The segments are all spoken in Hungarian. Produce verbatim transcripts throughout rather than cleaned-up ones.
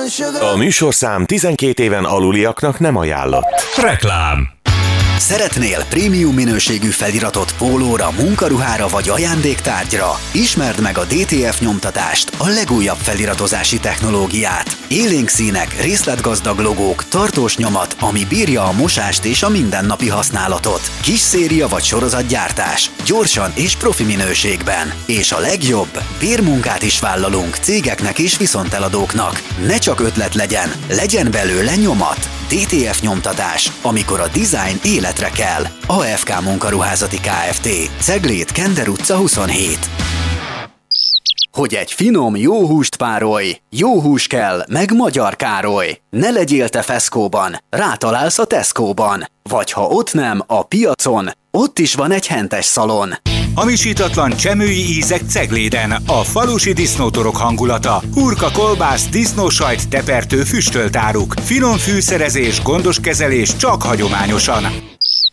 A műsorszám tizenkét éven aluliaknak nem ajánlott. Reklám. Szeretnél prémium minőségű feliratot pólóra, munkaruhára vagy ajándéktárgyra? Ismerd meg a dé té ef nyomtatást, a legújabb feliratozási technológiát. Élénk színek, részletgazdag logók, tartós nyomat, ami bírja a mosást és a mindennapi használatot. Kis széria vagy sorozatgyártás, gyorsan és profi minőségben. És a legjobb, bérmunkát is vállalunk cégeknek és viszonteladóknak. Ne csak ötlet legyen, legyen belőle nyomat. dé té ef nyomtatás, amikor a design életre kell. á ef ká Munkaruházati Kft. Cegléd, Kender utca huszonhét. Hogy egy finom, jó húst párolj, jó hús kell, meg Magyar Károly. Ne legyél te feszkóban, rátalálsz a Tesco-ban. Vagy ha ott nem, a piacon, ott is van egy hentes szalon. Hamisítatlan csemői ízek Cegléden, a falusi disznótorok hangulata. Hurka, kolbász, disznósajt, tepertő, füstölt áruk. Finom fűszerezés, gondos kezelés, csak hagyományosan.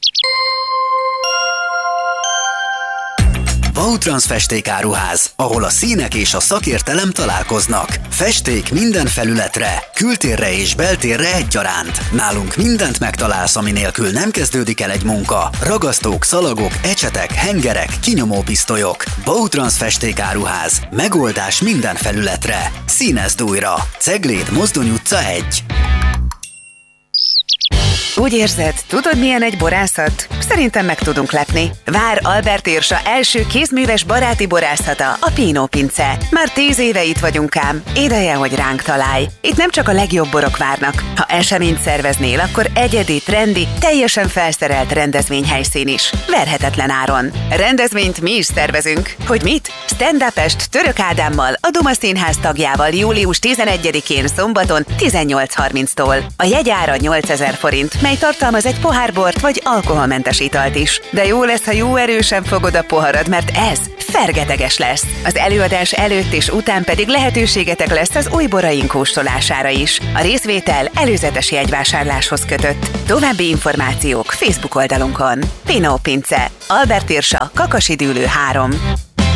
Bautrans festékáruház, ahol a színek és a szakértelem találkoznak. Festék minden felületre, kültérre és beltérre egyaránt. Nálunk mindent megtalálsz, ami nélkül nem kezdődik el egy munka. Ragasztók, szalagok, ecsetek, hengerek, kinyomópisztolyok. Bautrans festékáruház. Megoldás minden felületre. Színezd újra. Cegléd, Mozdony utca egy. Úgy érzed, tudod milyen egy borászat? Szerintem meg tudunk lepni. Vár Albert Irsa első kézműves baráti borászata, a Pino Pince. Már tíz éve itt vagyunk ám. Ideje, hogy ránk találj. Itt nem csak a legjobb borok várnak. Ha eseményt szerveznél, akkor egyedi, trendi, teljesen felszerelt rendezvényhelyszín is. Verhetetlen áron. Rendezvényt mi is szervezünk. Hogy mit? Stand-up est Török Ádámmal, a Duma Színház tagjával július tizenegyedikén szombaton tizennyolc harminctól. A jegyára nyolcezer forint, mely tartalmaz egy pohár bort vagy alkoholmentes italt is. De jó lesz, ha jó erősen fogod a poharad, mert ez fergeteges lesz. Az előadás előtt és után pedig lehetőségetek lesz az új boraink kóstolására is. A részvétel előzetes jegyvásárláshoz kötött. További információk Facebook oldalunkon. Pino Pince, Albert Irsa, Kakasidűlő három.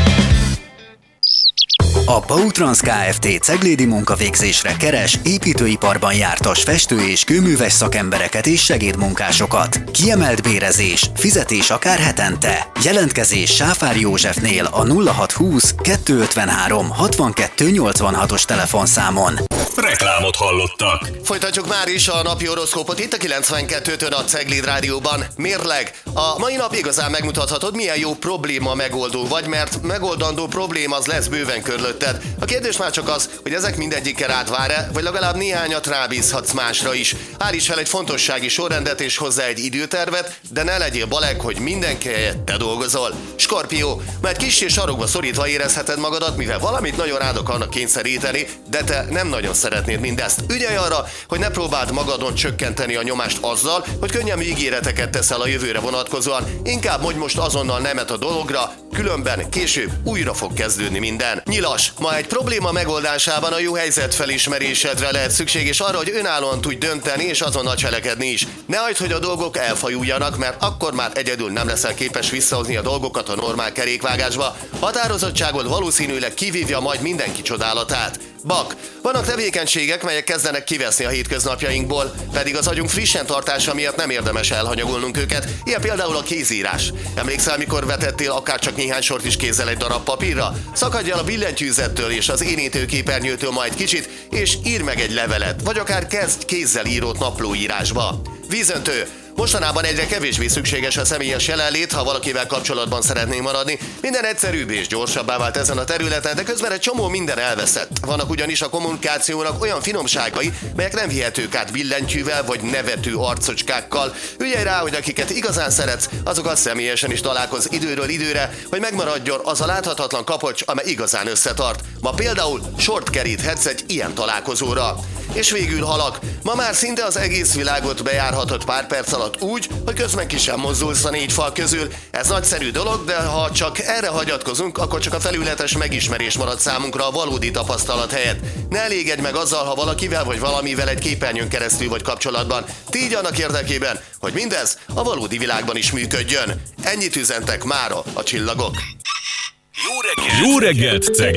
A Bautrans Kft. Ceglédi munkavégzésre keres építőiparban jártas festő- és kőműves szakembereket és segédmunkásokat. Kiemelt bérezés, fizetés akár hetente. Jelentkezés Sáfár Józsefnél a nulla hat húsz kettőszázötvenhárom hatvankettő nyolcvanhatos telefonszámon. Reklámot hallottak. Folytatjuk már is a napi horoszkópot itt a kilencvenkettőtől a Cegléd Rádióban. Mérleg. A mai nap igazán megmutathatod, milyen jó probléma megoldó vagy, mert megoldandó probléma az lesz bőven körülötted. A kérdés már csak az, hogy ezek mindegyikkel rád vár-e, vagy legalább néhányat rábízhatsz másra is. Állíts fel egy fontossági sorrendet és hozzá egy időtervet, de ne legyél baleg, hogy mindenki helyett te dolgozol. Skorpió, mert kissé sarokba szorítva érezheted magadat, mivel valamit nagyon rád akarnak kényszeríteni, de te nem nagyon szeretnéd mindezt. Ügyelj arra, hogy ne próbáld magadon csökkenteni a nyomást azzal, hogy könnyelmű ígéreteket teszel a jövőre vonatkozóan. Inkább mondj most azonnal nemet a dologra, különben később újra fog kezdődni minden. Nyilas, ma egy probléma megoldásában a jó helyzet felismerésedre lehet szükség, és arra, hogy önállóan tudj dönteni és azonnal cselekedni is. Ne hagyd, hogy a dolgok elfajuljanak, mert akkor már egyedül nem leszel képes visszahozni a dolgokat a normál kerékvágásba. Határozottságod valószínűleg kivívja majd mindenki csodálatát. Bak, vannak tevékenységek, melyek kezdenek kiveszni a hétköznapjainkból, pedig az agyunk frissen tartása miatt nem érdemes elhanyagolnunk őket, ilyen például a kézírás. Emlékszel, mikor vetettél akár csak néhány sort is kézzel egy darab papírra? Szakadj el a billentyűzettől és az érintőképernyőtől majd kicsit, és írj meg egy levelet, vagy akár kezdj kézzel írott naplóírásba. Vízöntő. Mostanában egyre kevésbé szükséges a személyes jelenlét, ha valakivel kapcsolatban szeretnénk maradni. Minden egyszerűbb és gyorsabbá vált ezen a területen, de közben egy csomó minden elveszett. Vannak ugyanis a kommunikációnak olyan finomságai, melyek nem vihetők át billentyűvel vagy nevető arcocskákkal. Ügyelj rá, hogy akiket igazán szeretsz, azokkal személyesen is találkozz időről időre, hogy megmaradjon az a láthatatlan kapocs, amely igazán összetart. Ma például sort keríthetsz egy ilyen találkozóra. És végül halak. Ma már szinte az egész világot bejárhatod pár perc alatt úgy, hogy közben ki sem mozdulsz a négy fal közül. Ez nagyszerű dolog, de ha csak erre hagyatkozunk, akkor csak a felületes megismerés marad számunkra a valódi tapasztalat helyett. Ne elégedj meg azzal, ha valakivel vagy valamivel egy képernyőn keresztül vagy kapcsolatban. Tégy annak érdekében, hogy mindez a valódi világban is működjön. Ennyit üzentek mára a csillagok. Jó reggelt! Jó reggelt, Cegléd!